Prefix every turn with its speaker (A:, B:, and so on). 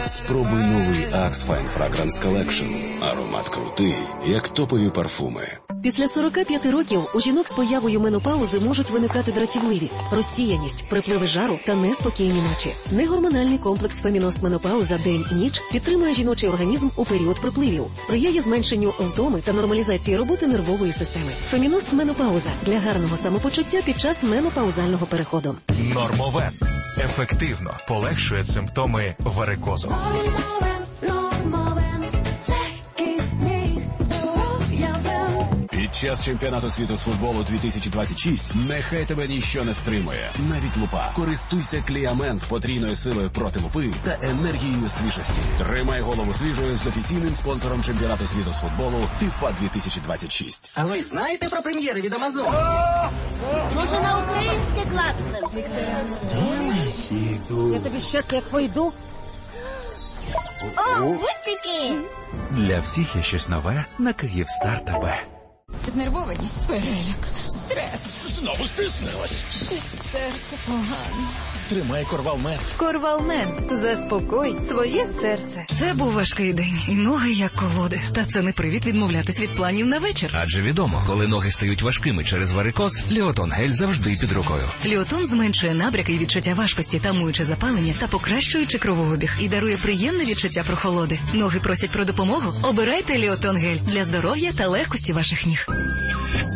A: Спробуй новий Axe Fine Fragrance Collection. Аромат крутий, як топові парфуми.
B: Після 45 років у жінок з появою менопаузи можуть виникати дратівливість, розсіяність, припливи жару та неспокійні ночі. Негормональний комплекс Феміност Менопауза день і ніч підтримує жіночий організм у період припливів, сприяє зменшенню втоми та нормалізації роботи нервової системи. Феміност Менопауза для гарного самопочуття під час менопаузального переходу.
C: Нормовен ефективно полегшує симптоми варикозу.
A: Під час чемпіонату світу з футболу 2026 нехай тебе ніщо не стримує. Навіть лупа. Користуйся Кліамен з потрійною силою проти лупи та енергією свіжості. Тримай голову свіжою з офіційним спонсором чемпіонату світу з футболу FIFA 2026.
D: А ви знаєте про прем'єри від Амазон?
E: Може на українське клапсне?
F: Я тобі щас як вийду.
E: О, витики!
G: Для всіх є щось нове на Київстар ТБ.
H: Знервованість, переляк, стрес.
C: Знову стиснилась.
H: Щось серце погано.
C: Тримай Корвалмент.
H: Корвалмен. Заспокой своє серце. Це був важкий день, і ноги як колоди. Та це не привід відмовлятись від планів на вечір.
I: Адже відомо, коли ноги стають важкими через варикоз, Ліотон гель завжди під рукою.
H: Ліотон зменшує набряки і відчуття важкості, тамуючи запалення та покращуючи кровообіг. І дарує приємне відчуття прохолоди. Ноги просять про допомогу? Обирайте Ліотон гель для здоров'я та легкості ваших ніг.